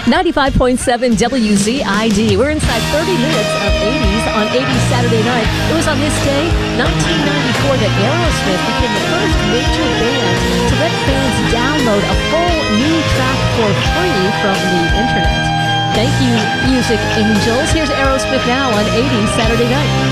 95.7 WZID. We're inside 30 minutes of 80s on 80s Saturday night. It was on this day, 1994, that Aerosmith became the first major band to let fans download a full new track for free from the internet. Thank you, Music Angels. Here's Aerosmith now on 80s Saturday night.